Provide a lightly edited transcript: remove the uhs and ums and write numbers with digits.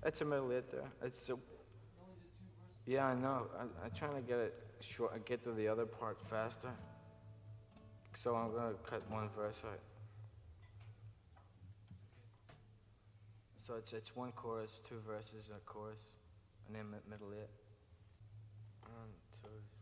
It's a middle hit there. It's a, yeah, I know. I'm trying to get it short, get to the other part faster. So I'm gonna cut one verse out. So it's one chorus, two verses, and a chorus, and then middle hit. One, two.